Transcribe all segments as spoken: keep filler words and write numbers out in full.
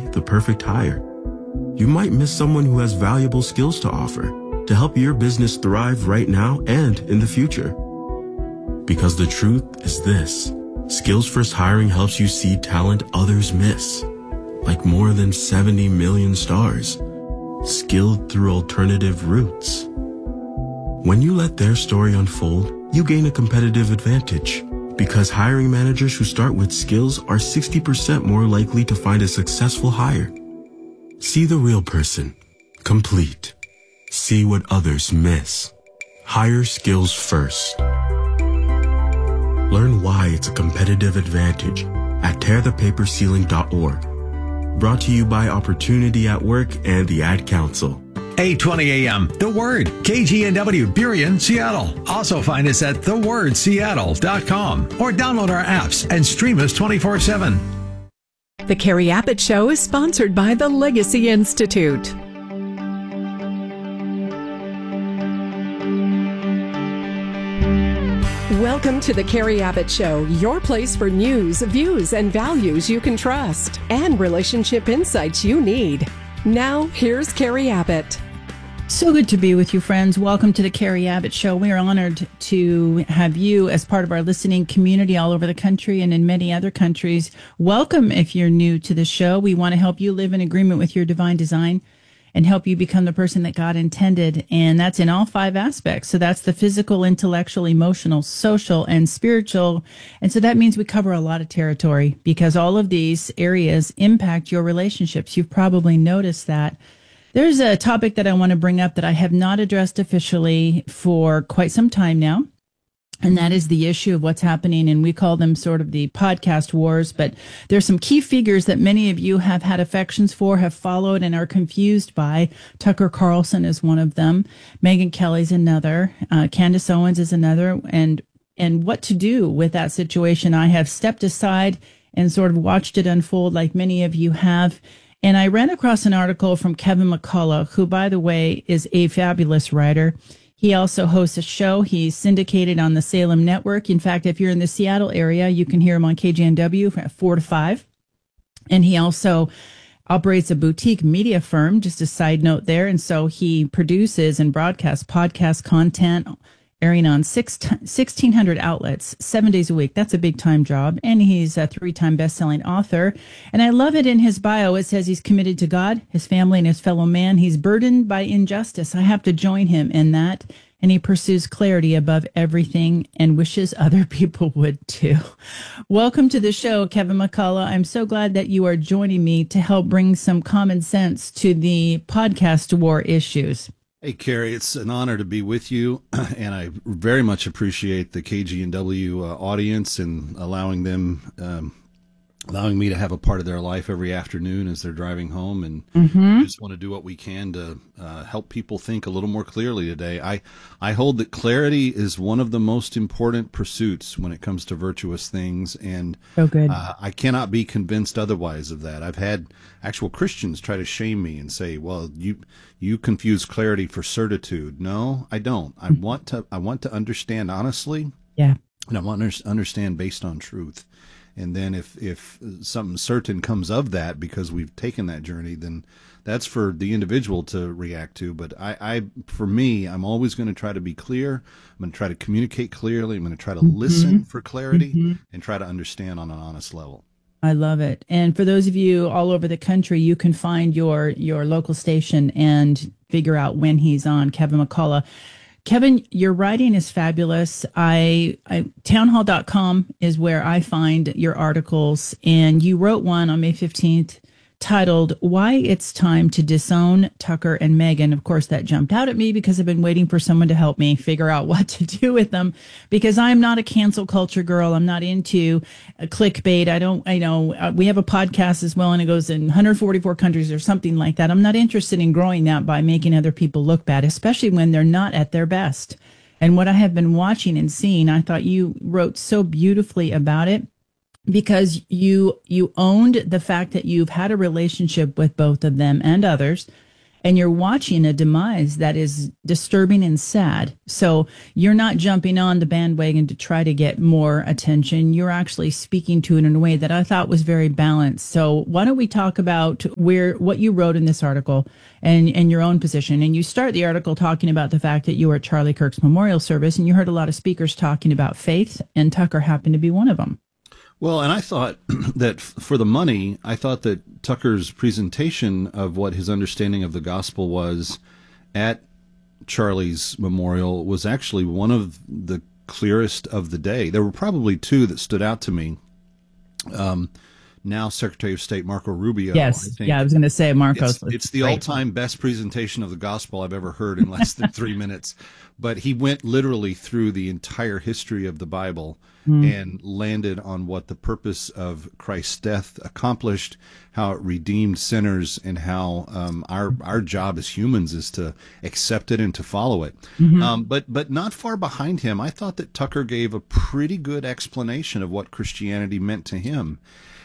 the perfect hire. You might miss someone who has valuable skills to offer to help your business thrive right now and in the future. Because the truth is this: Skills First Hiring helps you see talent others miss, like more than seventy million stars, skilled through alternative routes. When you let their story unfold, you gain a competitive advantage, because hiring managers who start with skills are sixty percent more likely to find a successful hire. See the real person, complete. See what others miss. Hire skills first. Learn why it's a competitive advantage at tear the paper ceiling dot org. Brought to you by Opportunity at Work and the Ad Council. eight twenty a.m. The Word, K G N W, Burien, Seattle. Also find us at the word seattle dot com or download our apps and stream us twenty-four seven. The Carrie Abbott Show is sponsored by the Legacy Institute. Welcome to the Carrie Abbott Show, your place for news, views, and values you can trust, and relationship insights you need. Now, here's Carrie Abbott. So good to be with you, friends. Welcome to the Carrie Abbott Show. We are honored to have you as part of our listening community all over the country and in many other countries. Welcome if you're new to the show. We want to help you live in agreement with your divine design and help you become the person that God intended. And that's in all five aspects. So that's the physical, intellectual, emotional, social, and spiritual. And so that means we cover a lot of territory because all of these areas impact your relationships. You've probably noticed that. There's a topic that I want to bring up that I have not addressed officially for quite some time now. And that is the issue of what's happening, and we call them sort of the podcast wars. But there's some key figures that many of you have had affections for, have followed, and are confused by. Tucker Carlson is one of them. Megyn Kelly's another. Uh, Candace Owens is another. And and what to do with that situation? I have stepped aside and sort of watched it unfold like many of you have. And I ran across an article from Kevin McCullough, who, by the way, is a fabulous writer. He also hosts a show. He's syndicated on the Salem Network. In fact, if you're in the Seattle area, you can hear him on K G N W at four to five. And he also operates a boutique media firm, just a side note there. And so he produces and broadcasts podcast content, airing on six, sixteen hundred outlets, seven days a week. That's a big time job. And he's a three-time best-selling author. And I love it in his bio. It says he's committed to God, his family, and his fellow man. He's burdened by injustice. I have to join him in that. And he pursues clarity above everything and wishes other people would too. Welcome to the show, Kevin McCullough. I'm so glad that you are joining me to help bring some common sense to the podcast war issues. Hey, Carrie, it's an honor to be with you, and I very much appreciate the K G N W uh, audience and allowing them, um, allowing me to have a part of their life every afternoon as they're driving home. And mm-hmm. we just want to do what we can to uh, help people think a little more clearly today. I, I hold that clarity is one of the most important pursuits when it comes to virtuous things, and so good. Uh, I cannot be convinced otherwise of that. I've had actual Christians try to shame me and say, well, you you confuse clarity for certitude. No, I don't. I want to I want to understand honestly. Yeah. And I want to understand based on truth. And then if, if something certain comes of that because we've taken that journey, then that's for the individual to react to. But I, I for me, I'm always going to try to be clear. I'm going to try to communicate clearly. I'm going to try to mm-hmm. listen for clarity mm-hmm. and try to understand on an honest level. I love it. And for those of you all over the country, you can find your your local station and figure out when he's on. Kevin McCullough. Kevin, your writing is fabulous. I, I townhall dot com is where I find your articles, and you wrote one on May fifteenth titled "Why It's Time to Disown Tucker and Megyn." Of course, that jumped out at me because I've been waiting for someone to help me figure out what to do with them, because I'm not a cancel culture girl. I'm not into a clickbait. I don't, I know uh, we have a podcast as well, and it goes in one hundred forty-four countries or something like that. I'm not interested in growing that by making other people look bad, especially when they're not at their best. And what I have been watching and seeing, I thought you wrote so beautifully about it, because you you owned the fact that you've had a relationship with both of them and others, and you're watching a demise that is disturbing and sad. So you're not jumping on the bandwagon to try to get more attention. You're actually speaking to it in a way that I thought was very balanced. So why don't we talk about where what you wrote in this article and, and your own position? And you start the article talking about the fact that you were at Charlie Kirk's memorial service and you heard a lot of speakers talking about faith, and Tucker happened to be one of them. Well, and I thought that for the money, I thought that Tucker's presentation of what his understanding of the gospel was at Charlie's memorial was actually one of the clearest of the day. There were probably two that stood out to me. Um, now Secretary of State Marco Rubio. Yes, I think yeah, I was going to say Marco's. It's, it's the all-time best presentation of the gospel I've ever heard in less than three minutes. But he went literally through the entire history of the Bible mm. and landed on what the purpose of Christ's death accomplished, how it redeemed sinners, and how um, our our job as humans is to accept it and to follow it. Mm-hmm. Um, but but not far behind him, I thought that Tucker gave a pretty good explanation of what Christianity meant to him.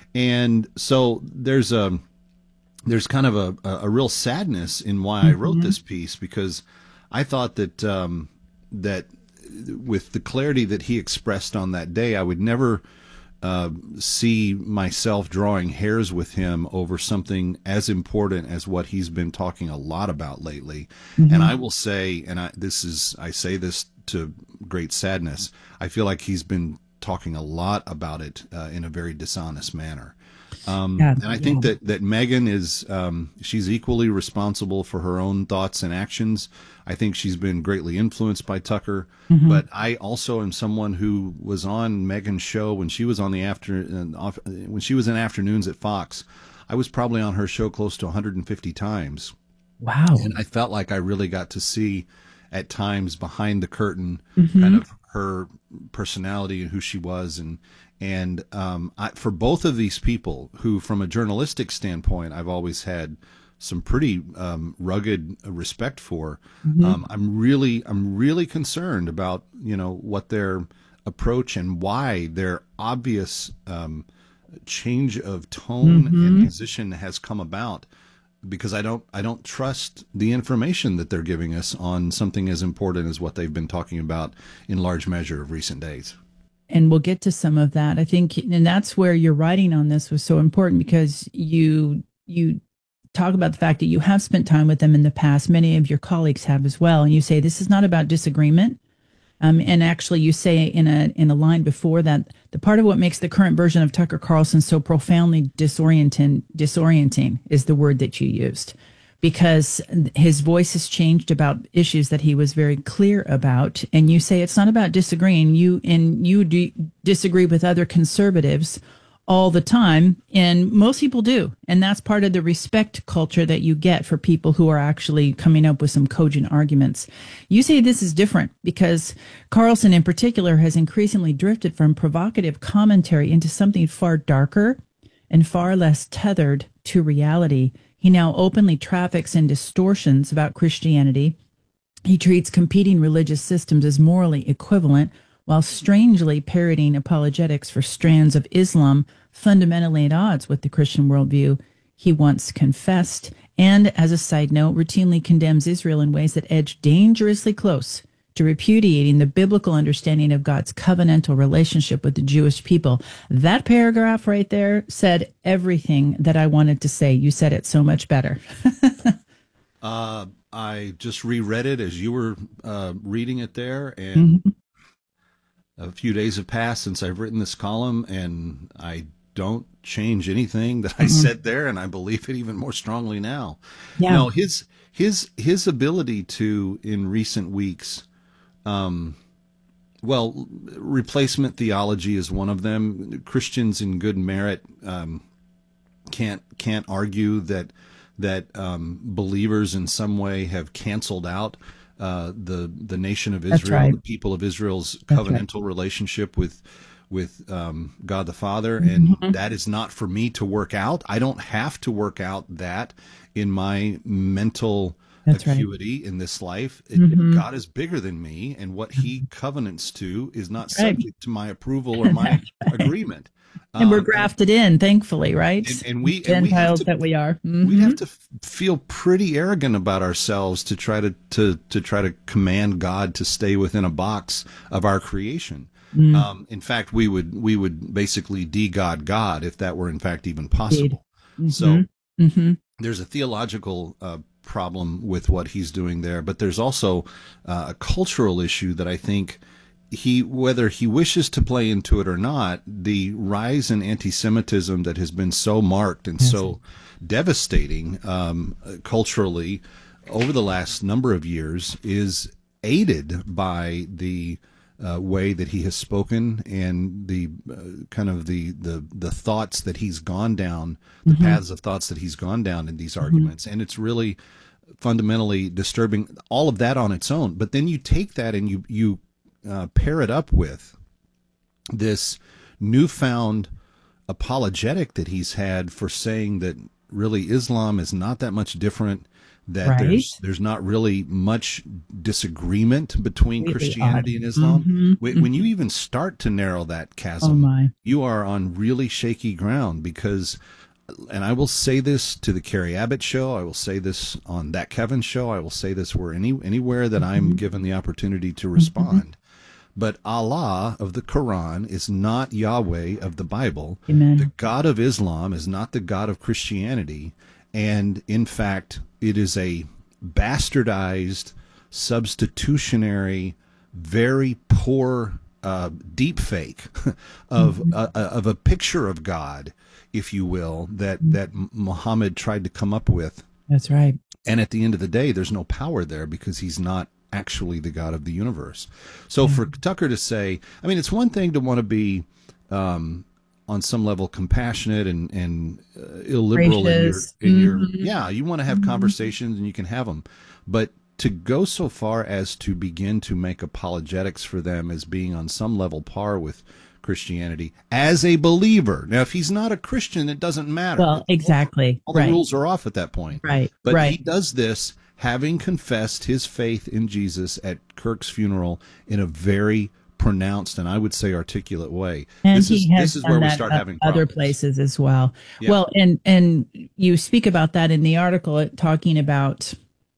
And so there's a there's kind of a, a real sadness in why I wrote mm-hmm. this piece, because I thought that um, that with the clarity that he expressed on that day, I would never uh, see myself drawing hairs with him over something as important as what he's been talking a lot about lately. Mm-hmm. And I will say, and I, this is I say this to great sadness, I feel like he's been talking a lot about it uh, in a very dishonest manner. Um, yeah, and I think yeah. that, that Megan is, um, she's equally responsible for her own thoughts and actions. I think she's been greatly influenced by Tucker, mm-hmm. but I also am someone who was on Megan's show when she was on the after, uh, when she was in afternoons at Fox. I was probably on her show close to one hundred fifty times. Wow. And I felt like I really got to see at times behind the curtain mm-hmm. kind of her personality and who she was. And, And um, I, for both of these people, who from a journalistic standpoint, I've always had some pretty um, rugged respect for, mm-hmm. um, I'm really, I'm really concerned about, you know, what their approach and why their obvious um, change of tone mm-hmm. and position has come about. Because I don't, I don't trust the information that they're giving us on something as important as what they've been talking about in large measure of recent days. And we'll get to some of that. I think, and that's where your writing on this was so important, because you you talk about the fact that you have spent time with them in the past. Many of your colleagues have as well. And you say this is not about disagreement. Um, and actually, you say in a in a line before that, the part of what makes the current version of Tucker Carlson so profoundly disorienting, disorienting is the word that you used. Because his voice has changed about issues that he was very clear about. And you say it's not about disagreeing. You and you d- disagree with other conservatives all the time. And most people do. And that's part of the respect culture that you get for people who are actually coming up with some cogent arguments. You say this is different because Carlson in particular has increasingly drifted from provocative commentary into something far darker and far less tethered to reality. He now openly traffics in distortions about Christianity. He treats competing religious systems as morally equivalent, while strangely parroting apologetics for strands of Islam fundamentally at odds with the Christian worldview he once confessed, and, as a side note, routinely condemns Israel in ways that edge dangerously close to repudiating the biblical understanding of God's covenantal relationship with the Jewish people. That paragraph right there said everything that I wanted to say. You said it so much better. uh, I just reread it as you were uh, reading it there, and mm-hmm. a few days have passed since I've written this column, and I don't change anything that I mm-hmm. said there, and I believe it even more strongly now. Yeah. No, his his his ability to, in recent weeks, um, well, replacement theology is one of them. Christians in good merit um, can't can't argue that that um, believers in some way have canceled out uh, the the nation of Israel, right. the people of Israel's covenantal right. relationship with with um, God the Father, and mm-hmm. that is not for me to work out. I don't have to work out that in my mental That's acuity right. in this life. It, mm-hmm. God is bigger than me, and what He covenants to is not subject right. to my approval or my right. agreement. And we're Um, grafted in, thankfully, right? And, and we Gentiles and we have to, that we are. Mm-hmm. We have to f- feel pretty arrogant about ourselves to try to, to, to try to command God to stay within a box of our creation. Mm. Um, in fact, we would we would basically de-God God if that were in fact even possible. Mm-hmm. So mm-hmm. there's a theological uh, problem with what he's doing there, but there's also uh, a cultural issue that I think. He, whether he wishes to play into it or not, the rise in anti-Semitism that has been so marked and yes. so devastating um, culturally over the last number of years is aided by the uh, way that he has spoken and the uh, kind of the, the the thoughts that he's gone down, the mm-hmm. paths of thoughts that he's gone down in these mm-hmm. arguments, and it's really fundamentally disturbing. All of that on its own, but then you take that and you you. Uh, pair it up with this newfound apologetic that he's had for saying that really Islam is not that much different, that right. there's there's not really much disagreement between really Christianity odd. and Islam. Mm-hmm. When, mm-hmm. when you even start to narrow that chasm, oh you are on really shaky ground because, and I will say this to the Carrie Abbott show, I will say this on That Kevin show, I will say this where any anywhere that mm-hmm. I'm given the opportunity to respond. Mm-hmm. But Allah of the Quran is not Yahweh of the Bible. Amen. The God of Islam is not the God of Christianity. And in fact, it is a bastardized, substitutionary, very poor uh, deep fake of, mm-hmm. uh, of a picture of God, if you will, that, that Muhammad tried to come up with. That's right. And at the end of the day, there's no power there because he's not actually the God of the universe. So yeah. for Tucker to say, I mean, it's one thing to want to be um, on some level compassionate and, and uh, illiberal in your, in mm-hmm. your, yeah, you want to have mm-hmm. conversations and you can have them. But to go so far as to begin to make apologetics for them as being on some level par with Christianity as a believer. Now, if he's not a Christian, it doesn't matter. Well, exactly. All the right. rules are off at that point. Right. But right. he does this having confessed his faith in Jesus at Kirk's funeral in a very pronounced and I would say articulate way. And this he is, has this is done where we that start at having other problems. places as well. Yeah. Well, and and you speak about that in the article talking about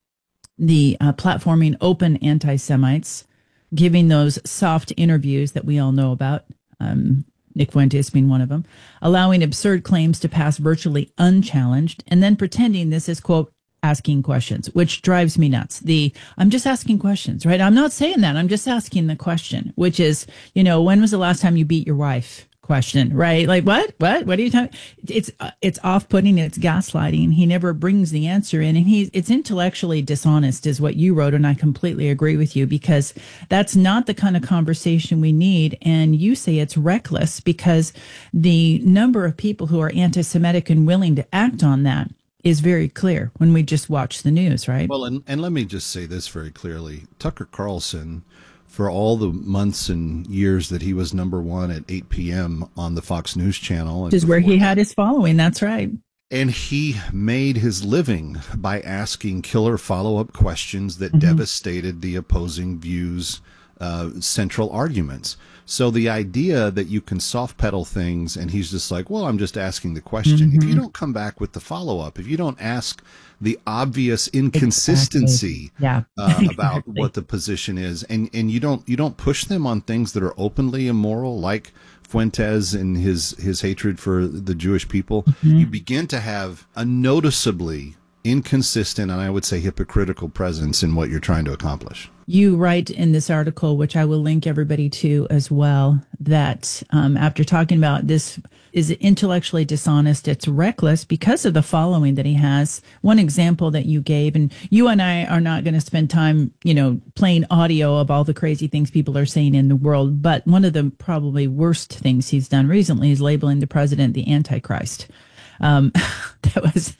the uh, platforming open anti-Semites, giving those soft interviews that we all know about. Um, Nick Fuentes being one of them, allowing absurd claims to pass virtually unchallenged, and then pretending this is, quote, asking questions, which drives me nuts. The, I'm just asking questions, right? I'm not saying that. I'm just asking the question, which is, you know, when was the last time you beat your wife? Question, right? Like, what, what, what are you talking? It's, uh, it's off-putting. It's gaslighting. He never brings the answer in, and he's, it's intellectually dishonest is what you wrote. And I completely agree with you because that's not the kind of conversation we need. And you say it's reckless because the number of people who are anti-Semitic and willing to act on that is very clear when we just watch the news, right? Well, and, and let me just say this very clearly. Tucker Carlson, for all the months and years that he was number one at eight p.m. on the Fox News channel. Which is where he had his following, that's right. And he made his living by asking killer follow-up questions that mm-hmm. devastated the opposing views' uh, central arguments. So the idea that you can soft pedal things and he's just like, well, I'm just asking the question. Mm-hmm. If you don't come back with the follow-up, if you don't ask the obvious inconsistency exactly. yeah. uh, exactly. about what the position is, and, and you don't you don't push them on things that are openly immoral, like Fuentes and his, his hatred for the Jewish people, mm-hmm. you begin to have a noticeably inconsistent and I would say hypocritical presence in what you're trying to accomplish. You write in this article, which I will link everybody to as well, that um, after talking about this is intellectually dishonest, it's reckless because of the following that he has. One example that you gave, and you and I are not going to spend time, you know, playing audio of all the crazy things people are saying in the world, but one of the probably worst things he's done recently is labeling the president the Antichrist. Um, that was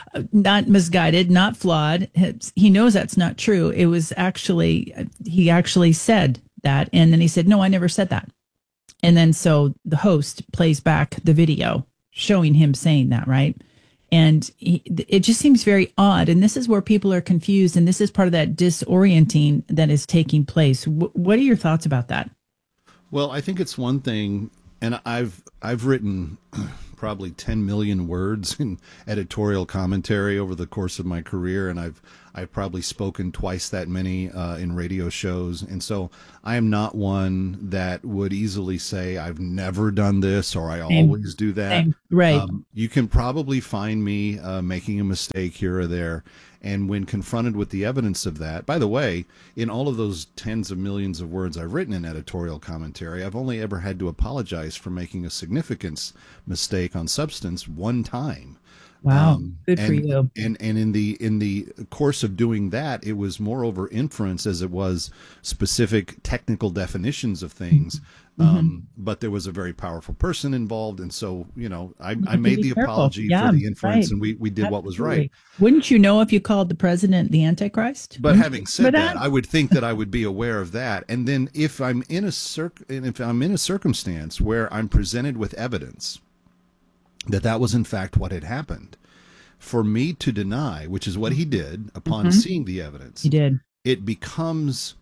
not misguided, not flawed. He knows that's not true. It was actually, he actually said that. And then he said, no, I never said that. And then so the host plays back the video showing him saying that, right? And he, it just seems very odd. And this is where people are confused. And this is part of that disorienting that is taking place. W- what are your thoughts about that? Well, I think it's one thing and I've I've written probably ten million words in editorial commentary over the course of my career, and I've I've probably spoken twice that many uh, in radio shows, and so I am not one that would easily say I've never done this or I Same. always do that. Same. Right. Um, you can probably find me uh, making a mistake here or there. And when confronted with the evidence of that, by the way, in all of those tens of millions of words I've written in editorial commentary, I've only ever had to apologize for making a significant mistake on substance one time. Wow, Um, good and, for you. And and in the in the course of doing that, it was more over inference as it was specific technical definitions of things. Mm-hmm. Um, but there was a very powerful person involved, and so you know, I, I to made be the careful. apology Yeah, for the inference, right. and we we did what was Absolutely. right. Wouldn't you know if you called the president the Antichrist? But Wouldn't having you said know that, I would think that I would be aware of that. And then if I'm in a circ, and if I'm in a circumstance where I'm presented with evidence that that was in fact what had happened, for me to deny, which is what he did upon Mhm. seeing the evidence, You did. it becomes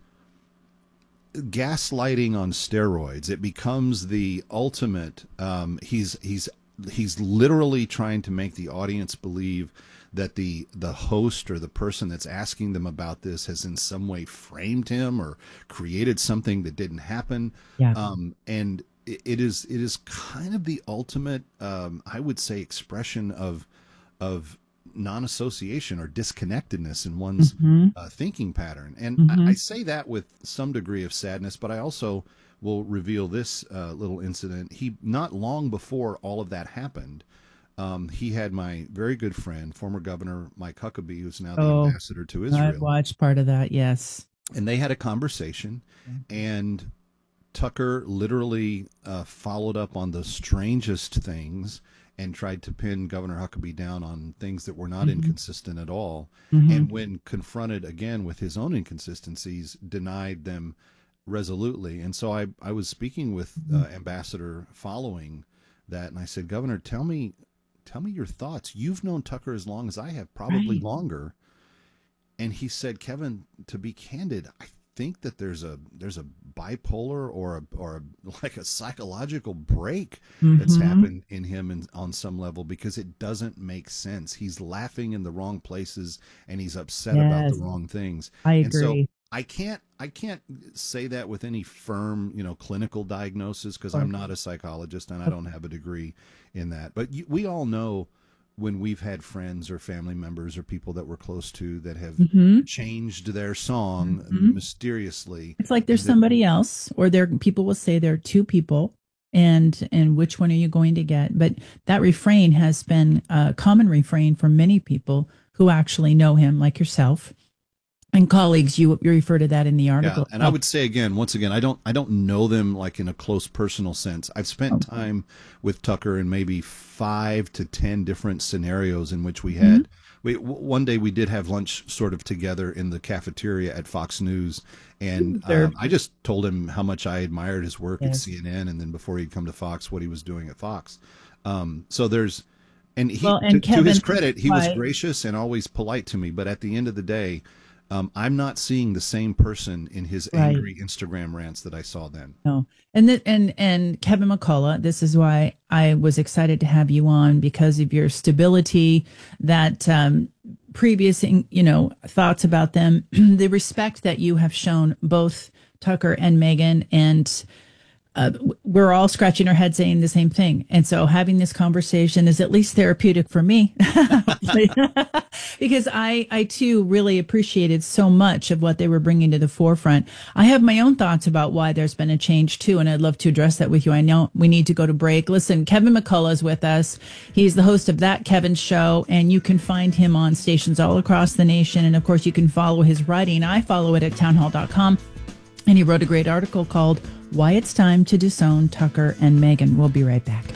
gaslighting on steroids. It becomes the ultimate. Um, he's he's he's literally trying to make the audience believe that the the host or the person that's asking them about this has in some way framed him or created something that didn't happen. Yeah. Um, and it, it is it is kind of the ultimate, um, I would say, expression of of non-association or disconnectedness in one's Mm-hmm. uh, thinking pattern. And Mhm. I, I say that with some degree of sadness, but I also will reveal this uh, little incident. He, not long before all of that happened, um, he had my very good friend, former Governor Mike Huckabee, who's now the Oh, ambassador to I Israel. watched part of that. Yes. And they had a conversation, and Tucker literally uh, followed up on the strangest things and tried to pin Governor Huckabee down on things that were not Mhm. inconsistent at all. Mhm. And when confronted again with his own inconsistencies, denied them resolutely. And so I, I was speaking with uh, Ambassador following that, and I said, Governor, tell me, tell me your thoughts. You've known Tucker as long as I have, probably Right. longer. And he said, Kevin, to be candid, I think that there's a there's a bipolar or a or a, like a psychological break that's Mhm. happened in him in, on some level, because it doesn't make sense. He's laughing in the wrong places and he's upset about Yes. the wrong things. I And so agree. I can't I can't say that with any firm, you know, clinical diagnosis, because I'm not a psychologist and I don't have a degree in that. But you, we all know when we've had friends or family members or people that we're close to that have Mhm. changed their song Mhm. mysteriously. It's like there's that- somebody else, or there people will say there are two people, and and which one are you going to get? But that refrain has been a common refrain for many people who actually know him, like yourself and colleagues. You you refer to that in the Yeah, article. and I would say again, once again, I don't, I don't know them like in a close personal sense. I've spent Okay. time with Tucker in maybe five to ten different scenarios in which we had. We w- one day we did have lunch sort of together in the cafeteria at Fox News, and Sure. um, I just told him how much I admired his work at Yes. C N N, and then before he'd come to Fox, what he was doing at Fox. Um, so there's, and he, Well, and to, to his Kevin, credit, he was why- gracious and always polite to me. But at the end of the day, Um, I'm not seeing the same person in his Right. angry Instagram rants that I saw then. No. And th- and and Kevin McCullough, this is why I was excited to have you on, because of your stability, that um, previous, you know, thoughts about them, the respect that you have shown both Tucker and Megan, and uh, we're all scratching our head saying the same thing. And so having this conversation is at least therapeutic for me because I, I too really appreciated so much of what they were bringing to the forefront. I have my own thoughts about why there's been a change too, and I'd love to address that with you. I know we need to go to break. Listen, Kevin McCullough is with us. He's the host of That Kevin Show, and you can find him on stations all across the nation. And of course, you can follow his writing. I follow it at townhall dot com. And he wrote a great article called Why It's Time to Disown Tucker and Megan. We'll be right back.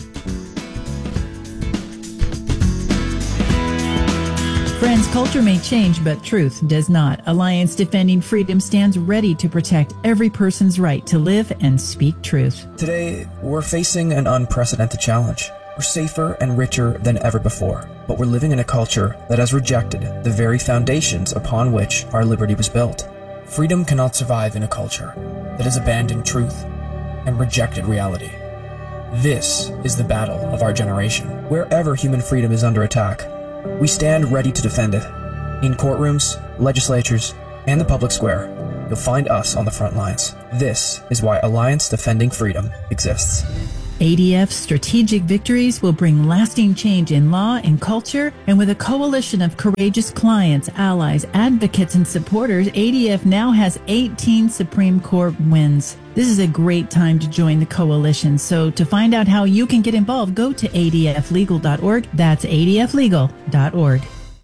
Friends, culture may change, but truth does not. Alliance Defending Freedom stands ready to protect every person's right to live and speak truth. Today, we're facing an unprecedented challenge. We're safer and richer than ever before, but we're living in a culture that has rejected the very foundations upon which our liberty was built. Freedom cannot survive in a culture that has abandoned truth and rejected reality. This is the battle of our generation. Wherever human freedom is under attack, we stand ready to defend it. In courtrooms, legislatures, and the public square, you'll find us on the front lines. This is why Alliance Defending Freedom exists. A D F's strategic victories will bring lasting change in law and culture, and with a coalition of courageous clients, allies, advocates, and supporters, A D F now has eighteen Supreme Court wins. This is a great time to join the coalition. So to find out how you can get involved, go to A D F legal dot org. That's A D F legal dot org.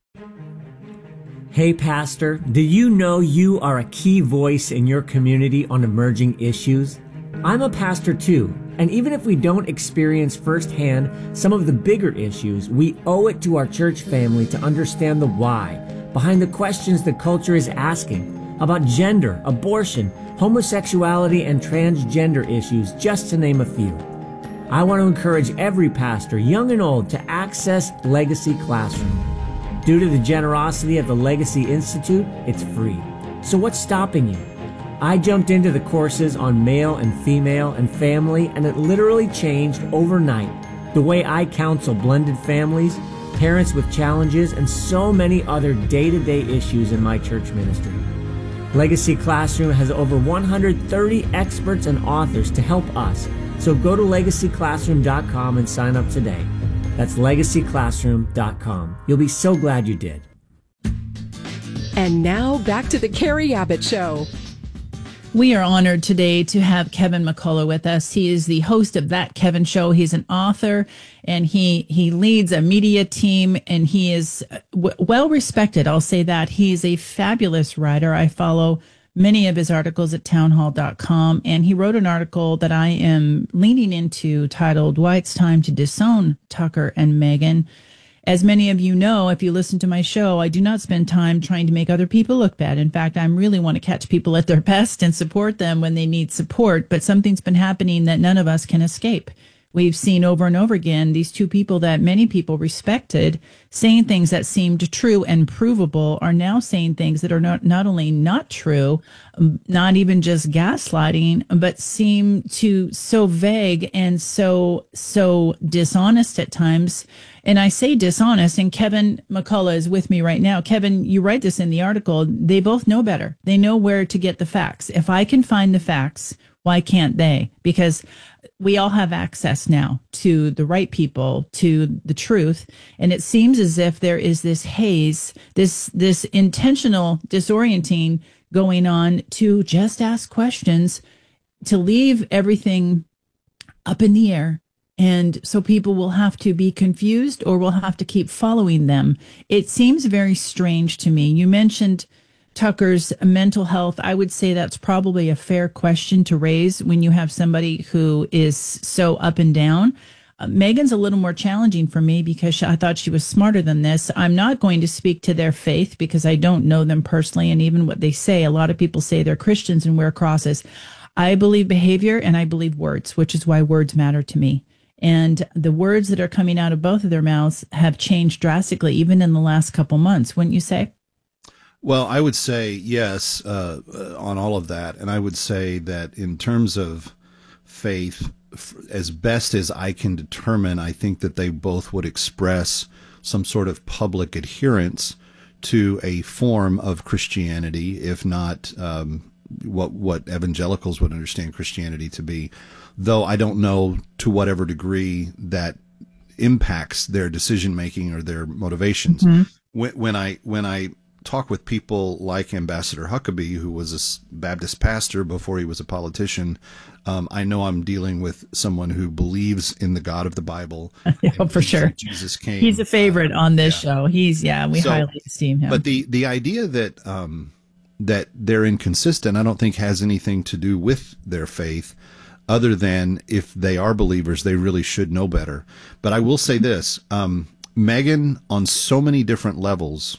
Hey, Pastor, do you know you are a key voice in your community on emerging issues? I'm a pastor too, and even if we don't experience firsthand some of the bigger issues, we owe it to our church family to understand the why behind the questions the culture is asking about gender, abortion, homosexuality, and transgender issues, just to name a few. I want to encourage every pastor, young and old, to access Legacy Classroom. Due to the generosity of the Legacy Institute, it's free. So what's stopping you? I jumped into the courses on male and female and family, and it literally changed overnight the way I counsel blended families, parents with challenges, and so many other day-to-day issues in my church ministry. Legacy Classroom has over one hundred thirty experts and authors to help us, so go to legacy classroom dot com and sign up today. That's legacy classroom dot com. You'll be so glad you did. And now back to the Carrie Abbott Show. We are honored today to have Kevin McCullough with us. He is the host of That Kevin Show. He's an author, and he he leads a media team, and he is w- well respected. I'll say that. He's a fabulous writer. I follow many of his articles at townhall dot com, and he wrote an article that I am leaning into titled Why It's Time to Disown Tucker and Meghan. As many of you know, if you listen to my show, I do not spend time trying to make other people look bad. In fact, I really want to catch people at their best and support them when they need support. But something's been happening that none of us can escape. We've seen over and over again these two people that many people respected saying things that seemed true and provable are now saying things that are not, not only not true, not even just gaslighting, but seem to so vague and so, so dishonest at times. And I say dishonest, and Kevin McCullough is with me right now. Kevin, you write this in the article. They both know better. They know where to get the facts. If I can find the facts, why can't they? Because we all have access now to the right people, to the truth. And it seems as if there is this haze, this, this intentional disorienting going on to just ask questions, to leave everything up in the air. And so people will have to be confused or will have to keep following them. It seems very strange to me. You mentioned Tucker's mental health. I would say that's probably a fair question to raise when you have somebody who is so up and down. Uh, Meghan's a little more challenging for me because she, I thought she was smarter than this. I'm not going to speak to their faith because I don't know them personally, and even what they say. A lot of people say they're Christians and wear crosses. I believe behavior and I believe words, which is why words matter to me. And the words that are coming out of both of their mouths have changed drastically, even in the last couple months, wouldn't you say? Well, I would say yes uh, on all of that. And I would say that in terms of faith, as best as I can determine, I think that they both would express some sort of public adherence to a form of Christianity, if not um, what what evangelicals would understand Christianity to be. Though I don't know to whatever degree that impacts their decision making or their motivations. Mm-hmm. When, when I when I talk with people like Ambassador Huckabee, who was a Baptist pastor before he was a politician, um, I know I'm dealing with someone who believes in the God of the Bible. Yeah, for sure. Jesus came. He's a favorite uh, on this yeah. show. He's yeah, we so, highly esteem him. But the the idea that um, that they're inconsistent, I don't think has anything to do with their faith. Other than if they are believers, they really should know better. But I will say this, um, Meghan, on so many different levels,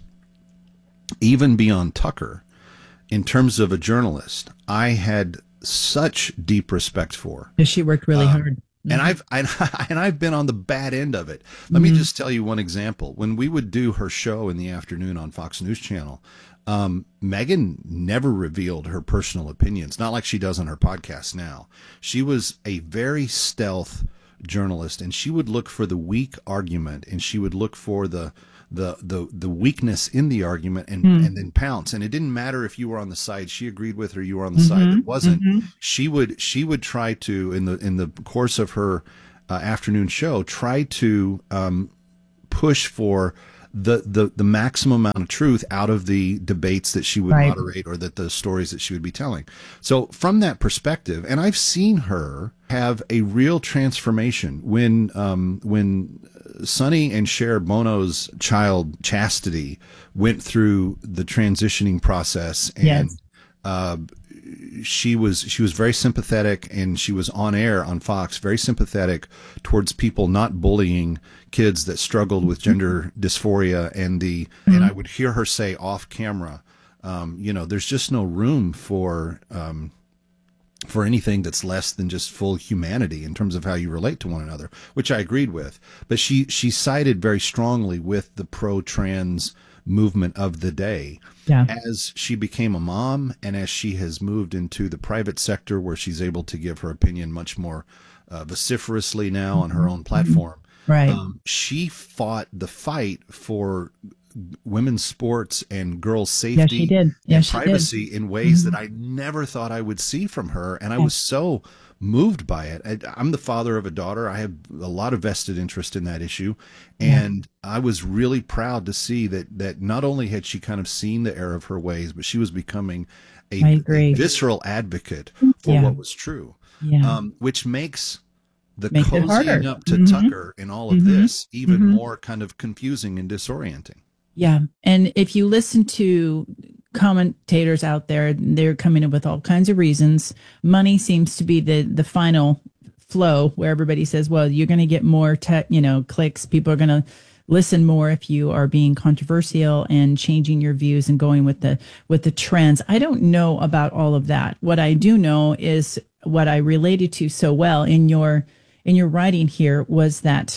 even beyond Tucker, in terms of a journalist, I had such deep respect for. She worked really um, hard. Mm-hmm. And I've I, and I've been on the bad end of it. Let mm-hmm. me just tell you one example. When we would do her show in the afternoon on Fox News Channel, Um, Meghan never revealed her personal opinions, not like she does on her podcast now. She was a very stealth journalist, and she would look for the weak argument, and she would look for the the the, the weakness in the argument, and, mm. and then pounce. And it didn't matter if you were on the side she agreed with or you were on the mm-hmm. side that wasn't. Mm-hmm. She would she would try to, in the in the course of her uh, afternoon show, try to um, push for the, the the maximum amount of truth out of the debates that she would right. moderate, or that the stories that she would be telling. So from that perspective, and I've seen her have a real transformation when um, when Sonny and Cher Bono's child Chastity went through the transitioning process, and yes. uh, she was she was very sympathetic, and she was on air on Fox, very sympathetic towards people not bullying kids that struggled with gender dysphoria, and the mm-hmm. and I would hear her say off camera, um, you know, there's just no room for um, for anything that's less than just full humanity in terms of how you relate to one another, which I agreed with. But she she sided very strongly with the pro-trans movement of the day. Yeah. As she became a mom, and as she has moved into the private sector, where she's able to give her opinion much more uh, vociferously now mm-hmm. on her own platform. Right. Um, she fought the fight for women's sports and girls' safety yes, she did. Yes, and she privacy did. in ways mm-hmm. that I never thought I would see from her. And I was so moved by it. I, I'm the father of a daughter. I have a lot of vested interest in that issue. And yeah. I was really proud to see that, that not only had she kind of seen the error of her ways, but she was becoming a, a visceral advocate for yeah. what was true, yeah. um, which makes the Makes cozying up to mm-hmm. Tucker and all of mm-hmm. this even mm-hmm. more kind of confusing and disorienting. Yeah. And if you listen to commentators out there, they're coming up with all kinds of reasons. Money seems to be the, the final flow, where everybody says, well, you're going to get more tech, you know, clicks. People are going to listen more if you are being controversial and changing your views and going with the, with the trends. I don't know about all of that. What I do know is what I related to so well in your, in your writing here was that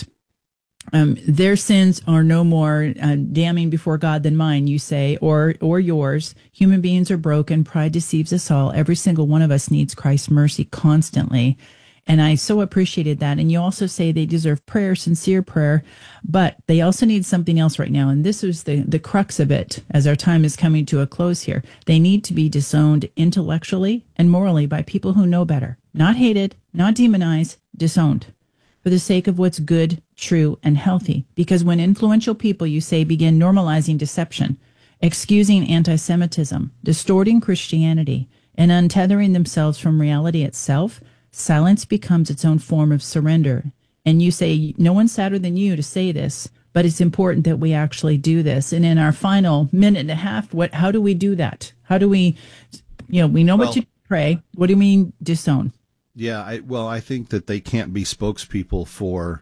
Um, their sins are no more uh, damning before God than mine, you say, or or yours. Human beings are broken. Pride deceives us all. Every single one of us needs Christ's mercy constantly. And I so appreciated that. And you also say they deserve prayer, sincere prayer, but they also need something else right now. And this is the, the crux of it as our time is coming to a close here. They need to be disowned intellectually and morally by people who know better. Not hated, not demonized, disowned. For the sake of what's good, true, and healthy. Because when influential people, you say, begin normalizing deception, excusing anti-Semitism, distorting Christianity, and untethering themselves from reality itself, silence becomes its own form of surrender. And you say, no one's sadder than you to say this, but it's important that we actually do this. And in our final minute and a half, what? How do we do that? How do we, you know, we know well, what you pray. What do you mean disown? Yeah, I, well, I think that they can't be spokespeople for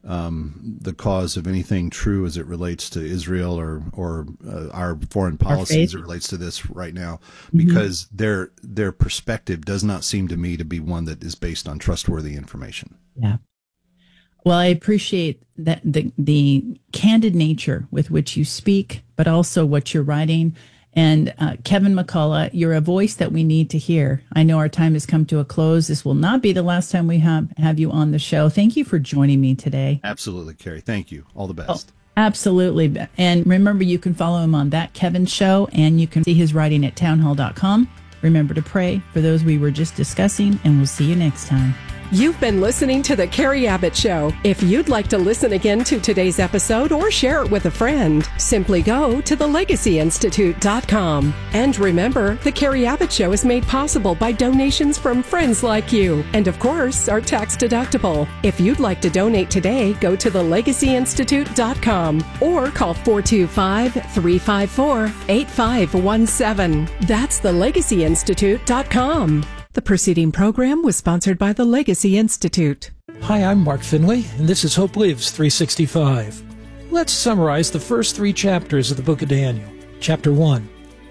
um, the cause of anything true as it relates to Israel or or uh, our foreign policy as it relates to this right now, because mm-hmm. their their perspective does not seem to me to be one that is based on trustworthy information. Yeah. Well, I appreciate that the the candid nature with which you speak, but also what you're writing. And uh, Kevin McCullough, you're a voice that we need to hear. I know our time has come to a close. This will not be the last time we have, have you on the show. Thank you for joining me today. Absolutely, Carrie. Thank you. All the best. Oh, absolutely. And remember, you can follow him on That Kevin Show, and you can see his writing at townhall dot com. Remember to pray for those we were just discussing, and we'll see you next time. You've been listening to The Carrie Abbott Show. If you'd like to listen again to today's episode or share it with a friend, simply go to the legacy institute dot com. And remember, The Carrie Abbott Show is made possible by donations from friends like you, and of course, are tax deductible. If you'd like to donate today, go to the legacy institute dot com or call four two five, three five four, eight five one seven. That's the legacy institute dot com. The preceding program was sponsored by the Legacy Institute. Hi, I'm Mark Finley, and this is Hope Lives three sixty-five. Let's summarize the first three chapters of the book of Daniel. Chapter one,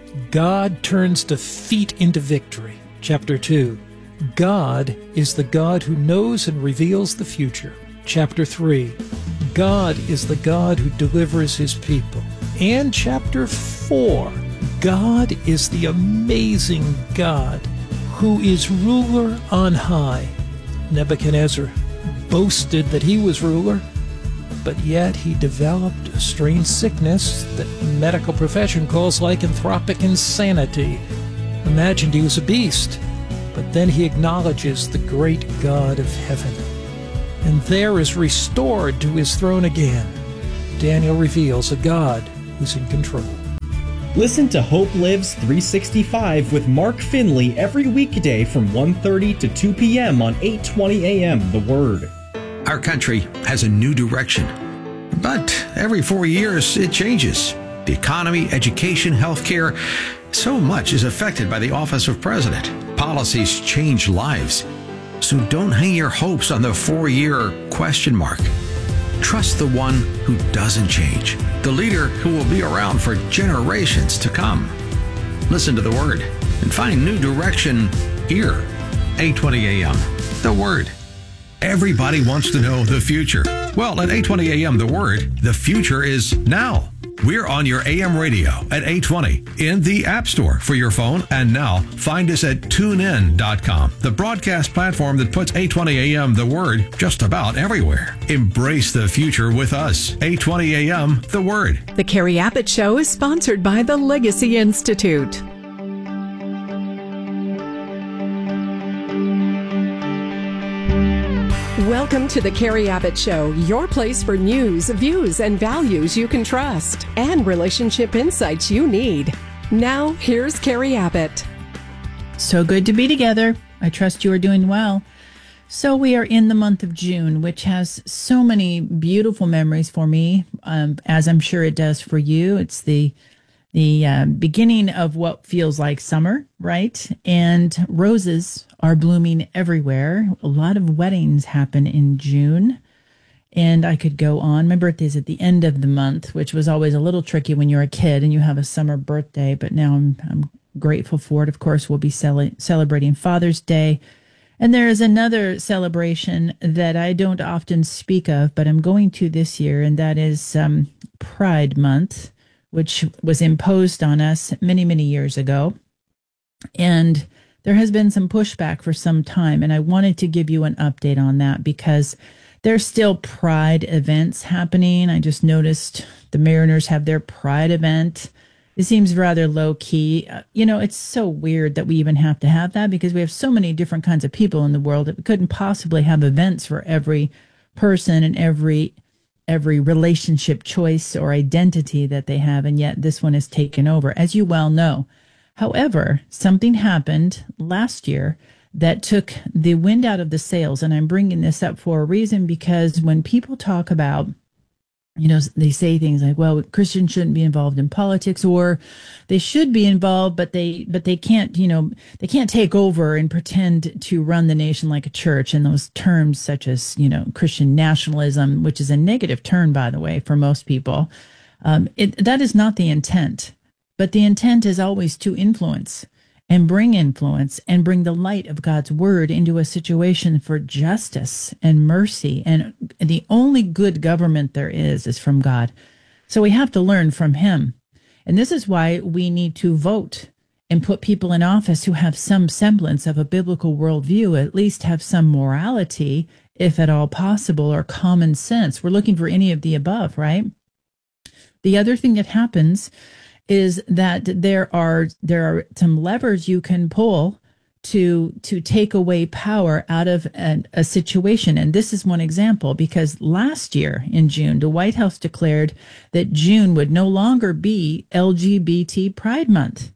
God turns defeat into victory. Chapter two, God is the God who knows and reveals the future. Chapter three, God is the God who delivers his people. And chapter four, God is the amazing God who is ruler on high. Nebuchadnezzar boasted that he was ruler, but yet he developed a strange sickness that the medical profession calls lycanthropic insanity. Imagined he was a beast, but then he acknowledges the great God of heaven, and there is restored to his throne again. Daniel reveals a God who's in control. Listen to Hope Lives three sixty-five with Mark Finley every weekday from one thirty to two p.m. on eight twenty a.m. The Word. Our country has a new direction, but every four years it changes. The economy, education, healthcare, so much is affected by the office of president. Policies change lives. So don't hang your hopes on the four-year question mark. Trust the one who doesn't change, the leader who will be around for generations to come. Listen to the Word and find new direction here. eight twenty a.m. The Word. Everybody wants to know the future. Well, at eight twenty a.m. The Word, the future is now. We're on your A M radio at eight twenty in the App Store for your phone. And now find us at tune in dot com, the broadcast platform that puts eight twenty a.m. The Word just about everywhere. Embrace the future with us. eight twenty a.m. The Word. The Carrie Abbott Show is sponsored by the Legacy Institute. Welcome to the Carrie Abbott Show, your place for news, views, and values you can trust, and relationship insights you need. Now, here's Carrie Abbott. So good to be together. I trust you are doing well. So we are in the month of June, which has so many beautiful memories for me, um, as I'm sure it does for you. It's the the uh, beginning of what feels like summer, right? And roses are blooming everywhere. A lot of weddings happen in June. And I could go on. My birthday's at the end of the month, which was always a little tricky when you're a kid and you have a summer birthday. But now I'm I'm grateful for it. Of course, we'll be cel- celebrating Father's Day. And there is another celebration that I don't often speak of, but I'm going to this year, and that is um, Pride Month, which was imposed on us many, many years ago. And there has been some pushback for some time, and I wanted to give you an update on that because there's still Pride events happening. I just noticed the Mariners have their Pride event. It seems rather low key. Uh, you know, it's so weird that we even have to have that because we have so many different kinds of people in the world that we couldn't possibly have events for every person and every every relationship choice or identity that they have, and yet this one is taken over, as you well know. However, something happened last year that took the wind out of the sails, and I'm bringing this up for a reason because when people talk about, you know, they say things like, well, Christians shouldn't be involved in politics, or they should be involved, but they but they can't, you know, they can't take over and pretend to run the nation like a church. And those terms such as, you know, Christian nationalism, which is a negative term, by the way, for most people, um, it, that is not the intent. But the intent is always to influence and bring influence and bring the light of God's word into a situation for justice and mercy. And the only good government there is is from God. So we have to learn from him. And this is why we need to vote and put people in office who have some semblance of a biblical worldview, at least have some morality, if at all possible, or common sense. We're looking for any of the above, right? The other thing that happens is that there are there are some levers you can pull to to take away power out of an, a situation. And this is one example, because last year in June, the White House declared that June would no longer be L G B T Pride Month.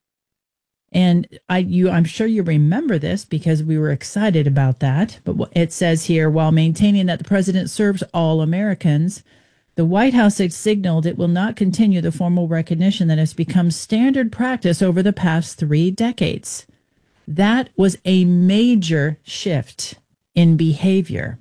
And I, you, I'm sure you remember this because we were excited about that. But it says here, while maintaining that the president serves all Americans, the White House has signaled it will not continue the formal recognition that has become standard practice over the past three decades. That was a major shift in behavior.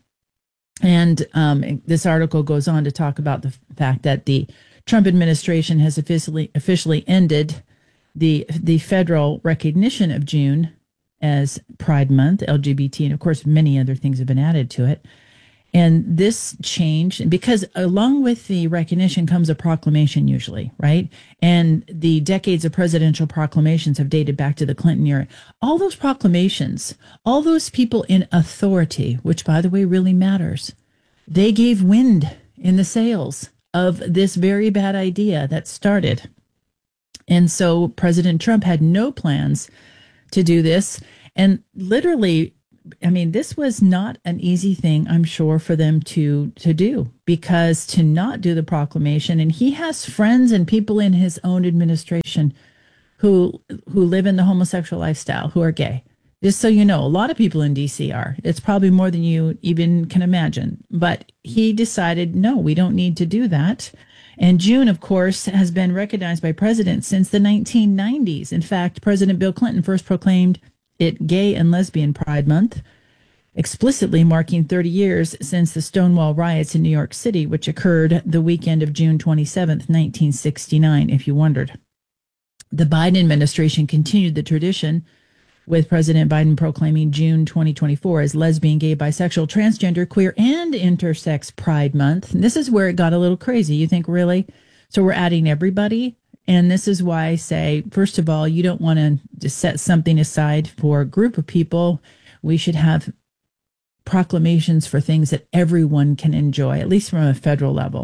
And um, this article goes on to talk about the fact that the Trump administration has officially officially ended the the federal recognition of June as Pride Month, L G B T, and of course many other things have been added to it. And this change, because along with the recognition comes a proclamation usually, right? And the decades of presidential proclamations have dated back to the Clinton era. All those proclamations, all those people in authority, which by the way really matters, they gave wind in the sails of this very bad idea that started. And so President Trump had no plans to do this. And literally, I mean, this was not an easy thing, I'm sure, for them to to do, because to not do the proclamation, and he has friends and people in his own administration who who live in the homosexual lifestyle, who are gay. Just so you know, a lot of people in D C are. It's probably more than you even can imagine. But he decided, no, we don't need to do that. And June, of course, has been recognized by presidents since the nineteen nineties. In fact, President Bill Clinton first proclaimed it Gay and Lesbian Pride Month, explicitly marking thirty years since the Stonewall riots in New York City, which occurred the weekend of June twenty-seventh, nineteen sixty-nine, if you wondered. The Biden administration continued the tradition, with President Biden proclaiming June twenty twenty-four as Lesbian, Gay, Bisexual, Transgender, Queer, and Intersex Pride Month. And this is where it got a little crazy. You think, really? So we're adding everybody? And this is why I say, first of all, you don't want to just set something aside for a group of people. We should have proclamations for things that everyone can enjoy, at least from a federal level.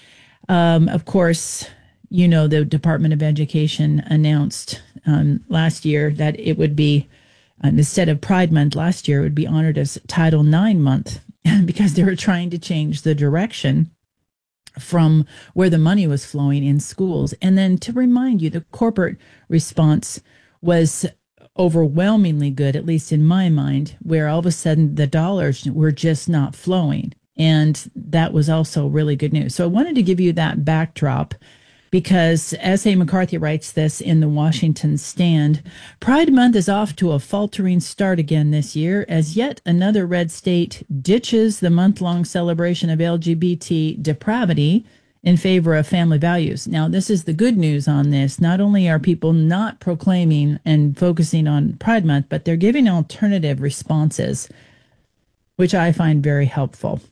Um, of course, you know, the Department of Education announced um, last year that it would be, um, instead of Pride Month last year, it would be honored as Title nine Month, because they were trying to change the direction from where the money was flowing in schools. And then to remind you, the corporate response was overwhelmingly good, at least in my mind, where all of a sudden the dollars were just not flowing. And that was also really good news. So I wanted to give you that backdrop, because S A McCarthy writes this in the Washington Stand. Pride Month is off to a faltering start again this year, as yet another red state ditches the month-long celebration of L G B T depravity in favor of family values. Now, this is the good news on this. Not only are people not proclaiming and focusing on Pride Month, but they're giving alternative responses, which I find very helpful.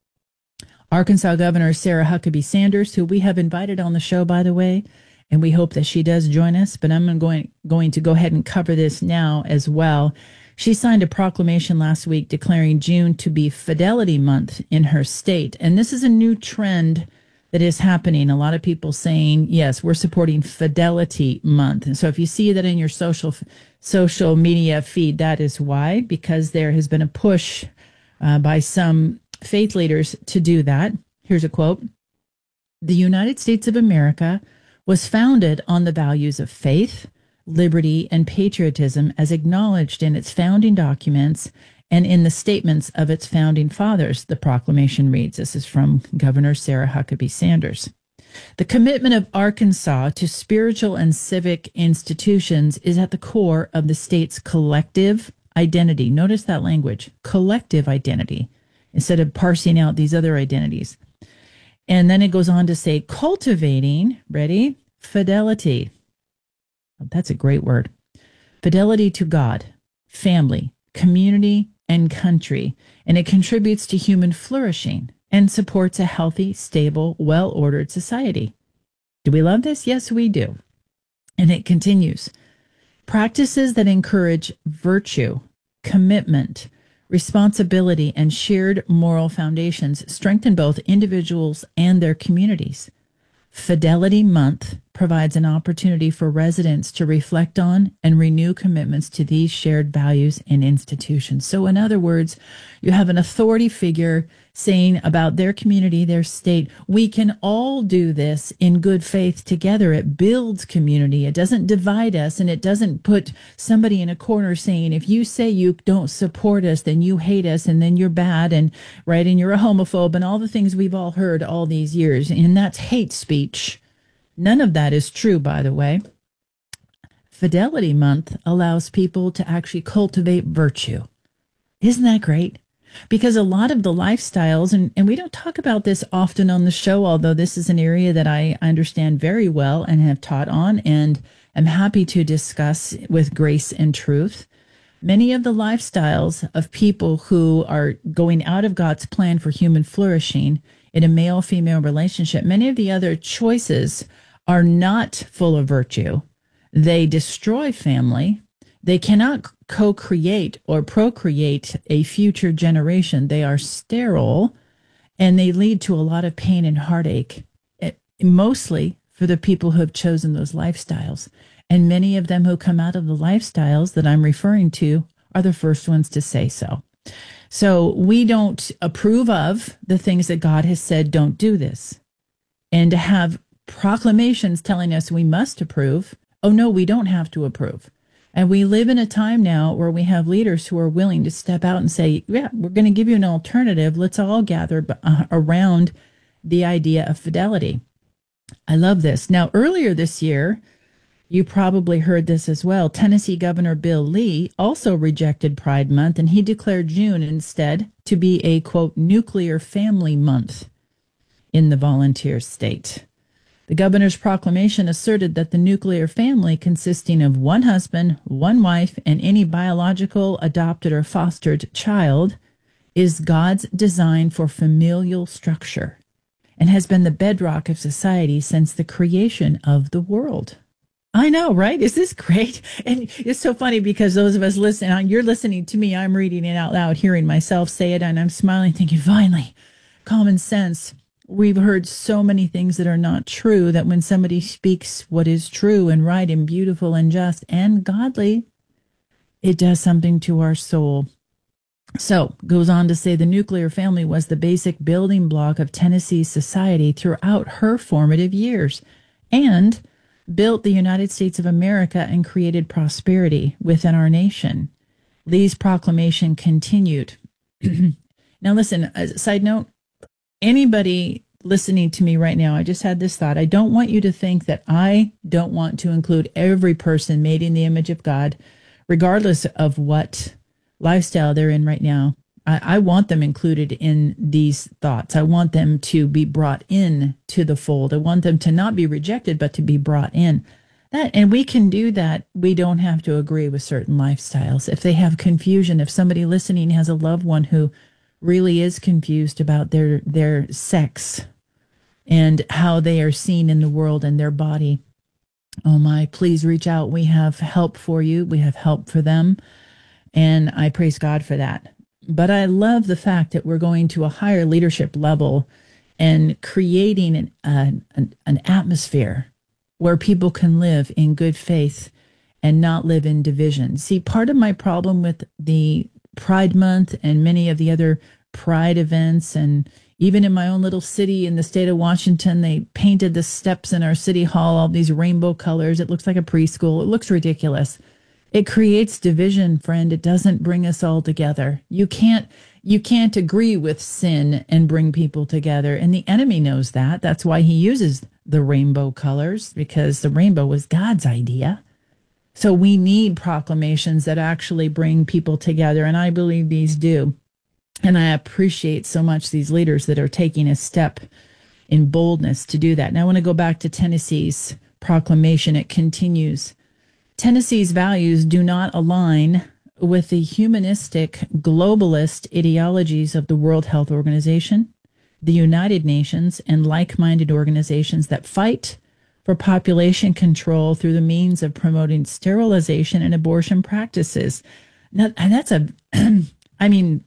Arkansas Governor Sarah Huckabee Sanders, who we have invited on the show, by the way, and we hope that she does join us, but I'm going, going to go ahead and cover this now as well. She signed a proclamation last week declaring June to be Fidelity Month in her state. And this is a new trend that is happening. A lot of people saying, yes, we're supporting Fidelity Month. And so if you see that in your social social media feed, that is why, because there has been a push uh, by some faith leaders to do that. Here's a quote. The United States of America was founded on the values of faith, liberty, and patriotism as acknowledged in its founding documents and in the statements of its founding fathers, the proclamation reads. This is from Governor Sarah Huckabee Sanders. The commitment of Arkansas to spiritual and civic institutions is at the core of the state's collective identity. Notice that language, collective identity, instead of parsing out these other identities. And then it goes on to say, cultivating, ready, fidelity. That's a great word. Fidelity to God, family, community, and country. And it contributes to human flourishing and supports a healthy, stable, well-ordered society. Do we love this? Yes, we do. And it continues. Practices that encourage virtue, commitment, responsibility, and shared moral foundations strengthen both individuals and their communities. Fidelity Month provides an opportunity for residents to reflect on and renew commitments to these shared values and institutions. So in other words, you have an authority figure saying about their community, their state, we can all do this in good faith together. It builds community. It doesn't divide us, and it doesn't put somebody in a corner saying, if you say you don't support us, then you hate us, and then you're bad, and right, and you're a homophobe, and all the things we've all heard all these years. And that's hate speech. None of that is true, by the way. Fidelity Month allows people to actually cultivate virtue. Isn't that great? Because a lot of the lifestyles, and, and we don't talk about this often on the show, although this is an area that I understand very well and have taught on and am happy to discuss with grace and truth. Many of the lifestyles of people who are going out of God's plan for human flourishing in a male-female relationship, many of the other choices are not full of virtue. They destroy family. They cannot co-create or procreate a future generation. They are sterile, And they lead to a lot of pain and heartache, mostly for the people who have chosen those lifestyles. And many of them who come out of the lifestyles that I'm referring to are the first ones to say so. So we don't approve of the things that God has said, don't do this. And to have proclamations telling us we must approve, oh no, we don't have to approve. And we live in a time now where we have leaders who are willing to step out and say, yeah, we're going to give you an alternative. Let's all gather around the idea of fidelity. I love this. Now, earlier this year, you probably heard this as well. Tennessee Governor Bill Lee also rejected Pride Month, and he declared June instead to be a, quote, nuclear family month in the volunteer state. The governor's proclamation asserted that the nuclear family, consisting of one husband, one wife, and any biological, adopted, or fostered child, is God's design for familial structure and has been the bedrock of society since the creation of the world. I know, right? Is this great? And it's so funny because those of us listening, you're listening to me, I'm reading it out loud, hearing myself say it, and I'm smiling, thinking, finally, common sense. We've heard so many things that are not true, that when somebody speaks what is true and right and beautiful and just and godly, it does something to our soul. So, goes on to say the nuclear family was the basic building block of Tennessee's society throughout her formative years and built the United States of America and created prosperity within our nation. Lee's proclamation continued. Now, listen, as a side note, anybody listening to me right now, I just had this thought. I don't want you to think that I don't want to include every person made in the image of God, regardless of what lifestyle they're in right now. I, I want them included in these thoughts. I want them to be brought in to the fold. I want them to not be rejected, but to be brought in. That, and we can do that. We don't have to agree with certain lifestyles. If they have confusion, if somebody listening has a loved one who really is confused about their their sex and how they are seen in the world and their body, oh my, please reach out. We have help for you. We have help for them. And I praise God for that. But I love the fact that we're going to a higher leadership level and creating an, uh, an, an atmosphere where people can live in good faith and not live in division. See, part of my problem with the Pride Month and many of the other Pride events, and even in my own little city in the state of Washington, they painted the steps in our city hall, all these rainbow colors. It looks like a preschool. It looks ridiculous. It creates division, friend. It doesn't bring us all together. You can't, you can't agree with sin and bring people together. And the enemy knows that. That's why he uses the rainbow colors, because the rainbow was God's idea. So we need proclamations that actually bring people together, and I believe these do. And I appreciate so much these leaders that are taking a step in boldness to do that. Now I want to go back to Tennessee's proclamation. It continues. Tennessee's values do not align with the humanistic globalist ideologies of the World Health Organization, the United Nations, and like-minded organizations that fight for population control through the means of promoting sterilization and abortion practices. Now, and that's a, I mean,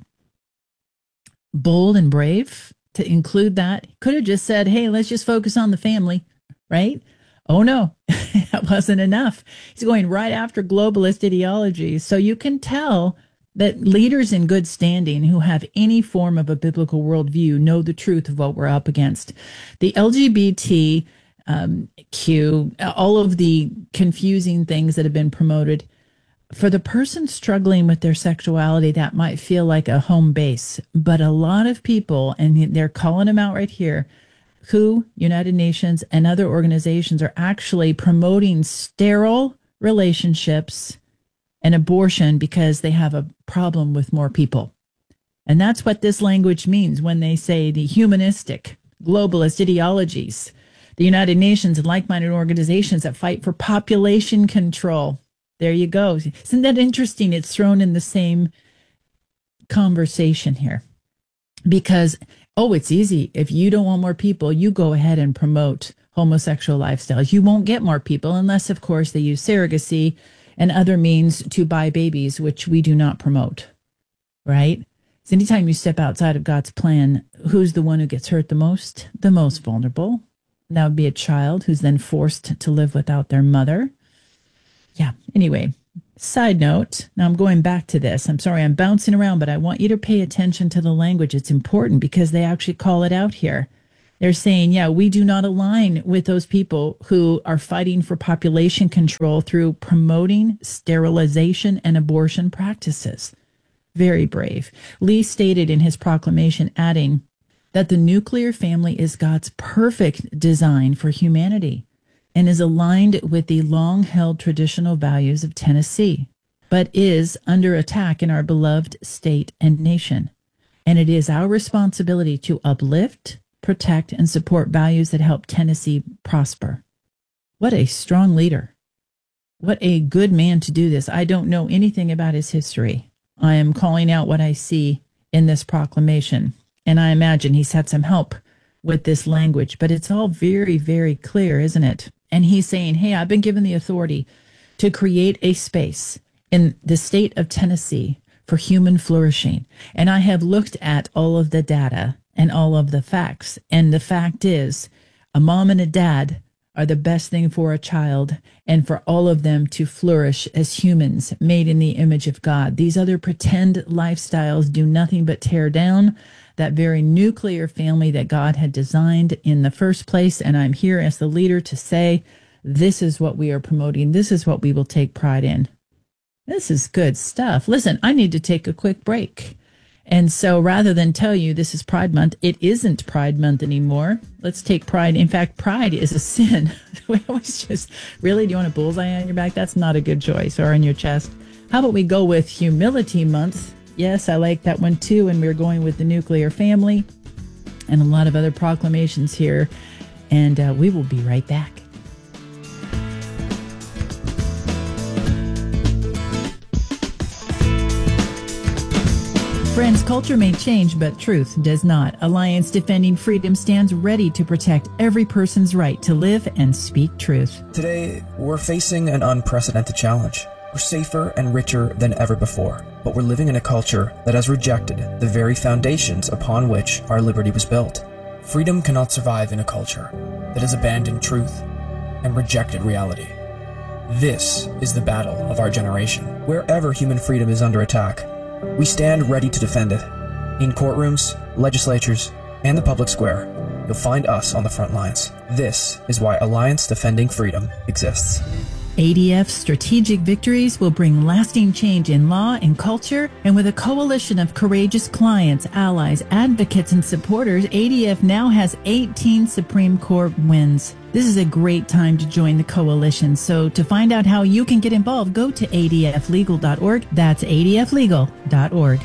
bold and brave to include that. Could have just said, hey, let's just focus on the family, right? Oh, no, that wasn't enough. He's going right after globalist ideologies. So you can tell that leaders in good standing who have any form of a biblical worldview know the truth of what we're up against. The L G B T Um, Q, all of the confusing things that have been promoted. For the person struggling with their sexuality, that might feel like a home base. But a lot of people, and they're calling them out right here, W H O, United Nations, and other organizations are actually promoting sterile relationships and abortion because they have a problem with more people. And that's what this language means when they say the humanistic, globalist ideologies, the United Nations, and like-minded organizations that fight for population control. There you go. Isn't that interesting? It's thrown in the same conversation here. Because, oh, it's easy. If you don't want more people, you go ahead and promote homosexual lifestyles. You won't get more people unless, of course, they use surrogacy and other means to buy babies, which we do not promote, right? So anytime you step outside of God's plan, who's the one who gets hurt the most? The most vulnerable. That would be a child who's then forced to live without their mother. Yeah. Anyway, side note. Now I'm going back to this. I'm sorry, I'm bouncing around, but I want you to pay attention to the language. It's important because they actually call it out here. They're saying, yeah, we do not align with those people who are fighting for population control through promoting sterilization and abortion practices. Very brave. Lee stated in his proclamation, adding that the nuclear family is God's perfect design for humanity and is aligned with the long-held traditional values of Tennessee, but is under attack in our beloved state and nation. And it is our responsibility to uplift, protect, and support values that help Tennessee prosper. What a strong leader. What a good man to do this. I don't know anything about his history. I am calling out what I see in this proclamation. And I imagine he's had some help with this language, but it's all very, very clear, isn't it? And he's saying, hey, I've been given the authority to create a space in the state of Tennessee for human flourishing. And I have looked at all of the data and all of the facts. And the fact is, a mom and a dad are the best thing for a child and for all of them to flourish as humans made in the image of God. These other pretend lifestyles do nothing but tear down that very nuclear family that God had designed in the first place. And I'm here as the leader to say, this is what we are promoting. This is what we will take pride in. This is good stuff. Listen, I need to take a quick break. And so rather than tell you this is Pride Month, it isn't Pride Month anymore. Let's take pride. In fact, pride is a sin. We always just, really, do you want a bullseye on your back? That's not a good choice, or on your chest. How about we go with Humility Month? Yes, I like that one too. And we're going with the nuclear family and a lot of other proclamations here. And uh, we will be right back. Friends, culture may change, but truth does not. Alliance Defending Freedom stands ready to protect every person's right to live and speak truth. Today, we're facing an unprecedented challenge. We're safer and richer than ever before, but we're living in a culture that has rejected the very foundations upon which our liberty was built. Freedom cannot survive in a culture that has abandoned truth and rejected reality. This is the battle of our generation. Wherever human freedom is under attack, we stand ready to defend it. In courtrooms, legislatures, and the public square, you'll find us on the front lines. This is why Alliance Defending Freedom exists. A D F's strategic victories will bring lasting change in law and culture, and with a coalition of courageous clients, allies, advocates, and supporters, A D F now has eighteen Supreme Court wins. This is a great time to join the coalition, so to find out how you can get involved, go to A D F legal dot org. That's A D F legal dot org.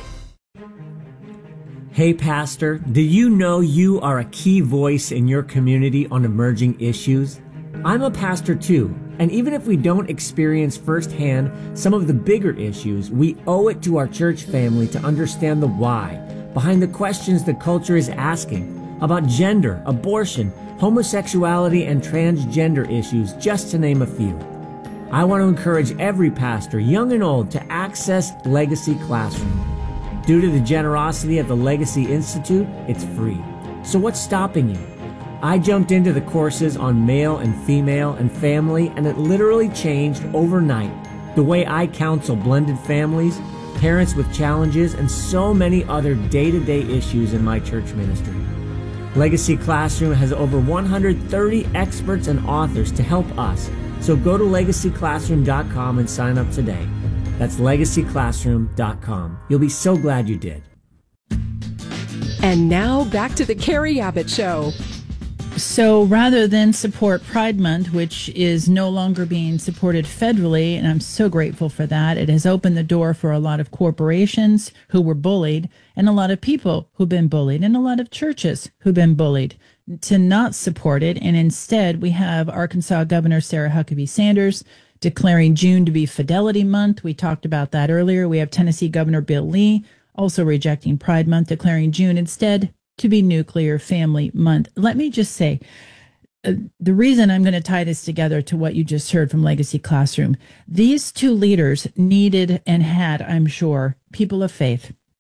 Hey, Pastor, do you know you are a key voice in your community on emerging issues? I'm a pastor too, and even if we don't experience firsthand some of the bigger issues, we owe it to our church family to understand the why behind the questions the culture is asking about gender, abortion, homosexuality, and transgender issues, just to name a few. I want to encourage every pastor, young and old, to access Legacy Classroom. Due to the generosity of the Legacy Institute, it's free. So what's stopping you? I jumped into the courses on male and female and family, and it literally changed overnight the way I counsel blended families, parents with challenges, and so many other day-to-day issues in my church ministry. Legacy Classroom has over one hundred thirty experts and authors to help us, so go to legacy classroom dot com and sign up today. That's legacy classroom dot com. You'll be so glad you did. And now back to the Carrie Abbott Show. So rather than support Pride Month, which is no longer being supported federally, and I'm so grateful for that, it has opened the door for a lot of corporations who were bullied and a lot of people who've been bullied and a lot of churches who've been bullied to not support it. And instead, we have Arkansas Governor Sarah Huckabee Sanders declaring June to be Fidelity Month. We talked about that earlier. We have Tennessee Governor Bill Lee also rejecting Pride Month, declaring June instead to be Nuclear Family Month. Let me just say, uh, the reason I'm going to tie this together to what you just heard from Legacy Classroom, these two leaders needed and had, I'm sure, people of faith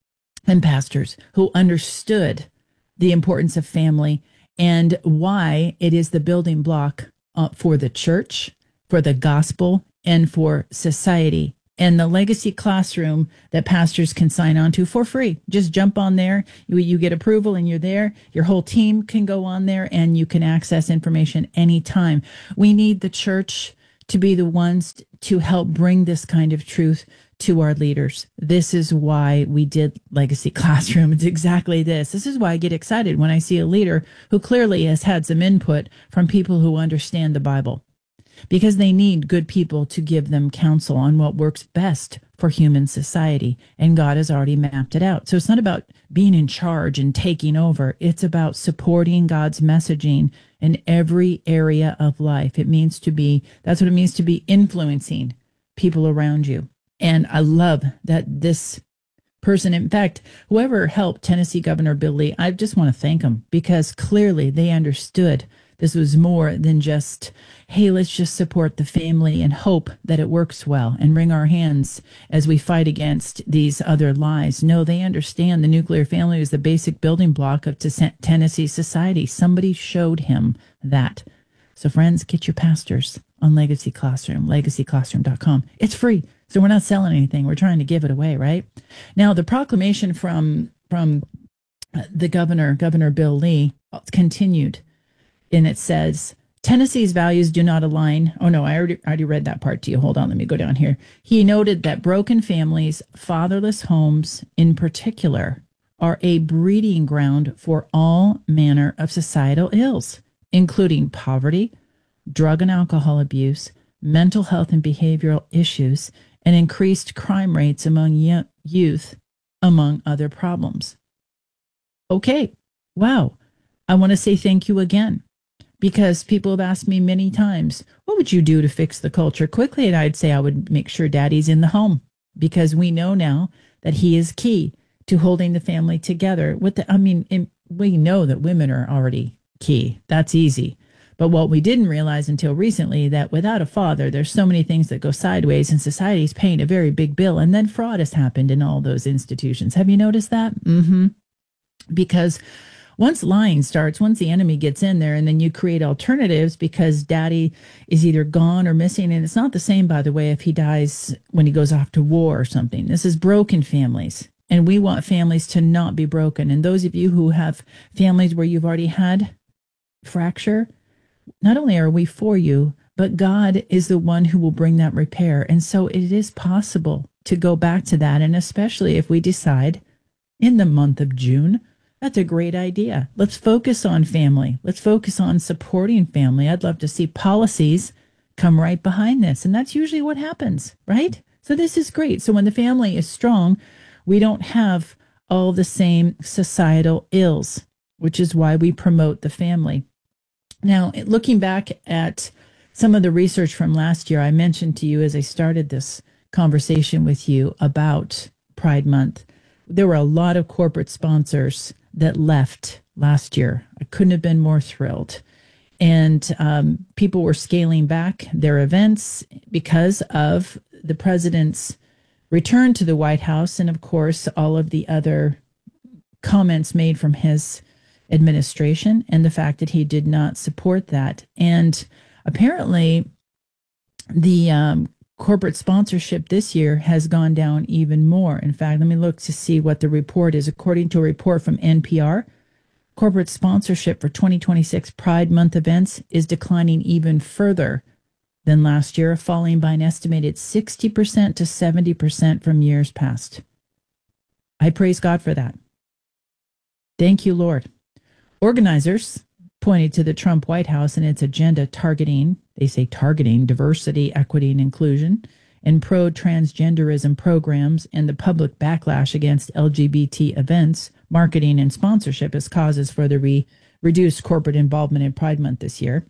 and pastors who understood the importance of family and why it is the building block uh, for the church, for the gospel, and for society. And the Legacy Classroom that pastors can sign on to for free. Just jump on there. You, you get approval and you're there. Your whole team can go on there and you can access information anytime. We need the church to be the ones to help bring this kind of truth to our leaders. This is why we did Legacy Classroom. It's exactly this. This is why I get excited when I see a leader who clearly has had some input from people who understand the Bible, because they need good people to give them counsel on what works best for human society. And God has already mapped it out. So it's not about being in charge and taking over. It's about supporting God's messaging in every area of life. It means to be, that's what it means to be influencing people around you. And I love that this person, in fact, whoever helped Tennessee Governor Bill Lee, I just want to thank them, because clearly they understood this was more than just, hey, let's just support the family and hope that it works well and wring our hands as we fight against these other lies. No, they understand the nuclear family is the basic building block of Tennessee society. Somebody showed him that. So friends, get your pastors on Legacy Classroom, legacy classroom dot com. It's free. So we're not selling anything. We're trying to give it away, right? Now, the proclamation from, from the governor, Governor Bill Lee, continued. And it says, Tennessee's values do not align. Oh, no, I already, already read that part to you. Hold on, let me go down here. He noted that broken families, fatherless homes in particular, are a breeding ground for all manner of societal ills, including poverty, drug and alcohol abuse, mental health and behavioral issues, and increased crime rates among youth, among other problems. Okay, wow. I want to say thank you again, because people have asked me many times, what would you do to fix the culture quickly? And I'd say I would make sure daddy's in the home, because we know now that he is key to holding the family together. With the, I mean, we know that women are already key. That's easy. But what we didn't realize until recently, that without a father, there's so many things that go sideways, and society's paying a very big bill. And then fraud has happened in all those institutions. Have you noticed that? Mm-hmm. Because once lying starts, once the enemy gets in there, and then you create alternatives because daddy is either gone or missing. And it's not the same, by the way, if he dies when he goes off to war or something. This is broken families. And we want families to not be broken. And those of you who have families where you've already had fracture, not only are we for you, but God is the one who will bring that repair. And so it is possible to go back to that. And especially if we decide in the month of June, that's a great idea. Let's focus on family. Let's focus on supporting family. I'd love to see policies come right behind this. And that's usually what happens, right? So this is great. So when the family is strong, we don't have all the same societal ills, which is why we promote the family. Now, looking back at some of the research from last year, I mentioned to you as I started this conversation with you about Pride Month, there were a lot of corporate sponsors that left last year. I couldn't have been more thrilled. And um, people were scaling back their events because of the president's return to the White House, and of course, all of the other comments made from his administration and the fact that he did not support that. And apparently the um, corporate sponsorship this year has gone down even more. In fact, let me look to see what the report is. According to a report from N P R, corporate sponsorship for twenty twenty-six Pride Month events is declining even further than last year, falling by an estimated sixty percent to seventy percent from years past. I praise God for that. Thank you, Lord. Organizers pointed to the Trump White House and its agenda targeting, they say targeting, diversity, equity, and inclusion, and pro-transgenderism programs, and the public backlash against L G B T events, marketing, and sponsorship as causes for the re- reduced corporate involvement in Pride Month this year.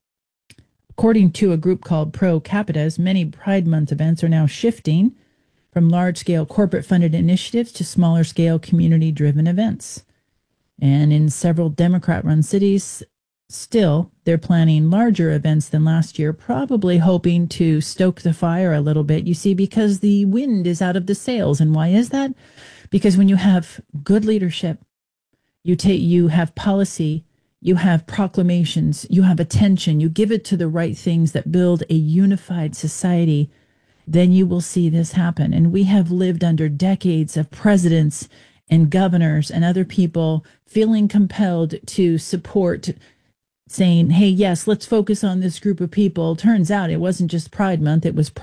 According to a group called Pro Capitas, many Pride Month events are now shifting from large-scale corporate-funded initiatives to smaller-scale community-driven events. And in several Democrat-run cities, still, they're planning larger events than last year, probably hoping to stoke the fire a little bit, you see, because the wind is out of the sails. And why is that? Because when you have good leadership, you take, you have policy, you have proclamations, you have attention, you give it to the right things that build a unified society, then you will see this happen. And we have lived under decades of presidents and governors and other people feeling compelled to support, saying, hey, yes, let's focus on this group of people. Turns out it wasn't just Pride Month, it was